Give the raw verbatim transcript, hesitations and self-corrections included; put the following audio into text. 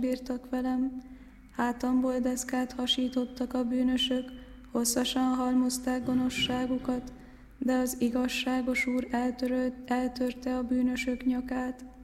bírtak velem, hátamból deszkát hasítottak a bűnösök, hosszasan halmozták gonoszságukat, de az igazságos Úr eltörölt, eltörte a bűnösök nyakát.